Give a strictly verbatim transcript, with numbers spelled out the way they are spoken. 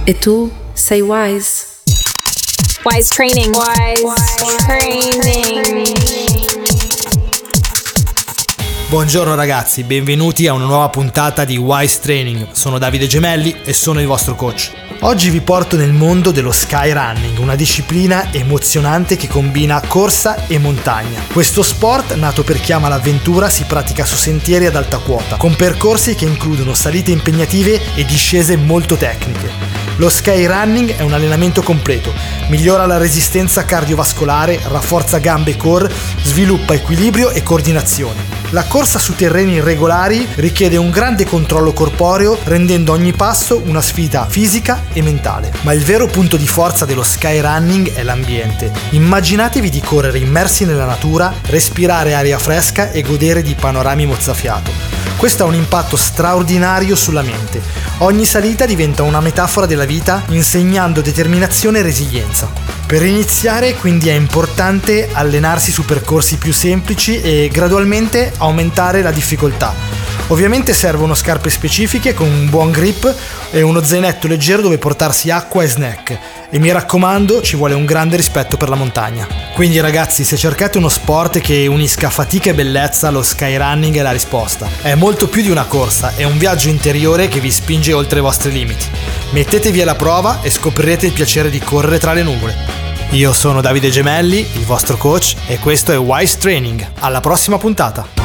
E tu sei Wise? Wise Training. Wise, Wise Training. Buongiorno ragazzi, benvenuti a una nuova puntata di Wise Training. Sono Davide Gemelli e sono il vostro coach. Oggi vi porto nel mondo dello skyrunning, una disciplina emozionante che combina corsa e montagna. Questo sport, nato per chi ama l'avventura, si pratica su sentieri ad alta quota, con percorsi che includono salite impegnative e discese molto tecniche. Lo skyrunning è un allenamento completo, migliora la resistenza cardiovascolare, rafforza gambe e core, sviluppa equilibrio e coordinazione. La corsa su terreni irregolari richiede un grande controllo corporeo, rendendo ogni passo una sfida fisica e mentale. Ma il vero punto di forza dello skyrunning è l'ambiente. Immaginatevi di correre immersi nella natura, respirare aria fresca e godere di panorami mozzafiato. Questo ha un impatto straordinario sulla mente. Ogni salita diventa una metafora della vita, insegnando determinazione e resilienza. Per iniziare, quindi, è importante allenarsi su percorsi più semplici e gradualmente aumentare la difficoltà. Ovviamente servono scarpe specifiche con un buon grip e uno zainetto leggero dove portarsi acqua e snack. E mi raccomando, ci vuole un grande rispetto per la montagna. Quindi ragazzi, se cercate uno sport che unisca fatica e bellezza, lo skyrunning è la risposta. È molto più di una corsa, è un viaggio interiore che vi spinge oltre i vostri limiti. Mettetevi alla prova e scoprirete il piacere di correre tra le nuvole. Io sono Davide Gemelli, il vostro coach, e questo è Wise Training. Alla prossima puntata!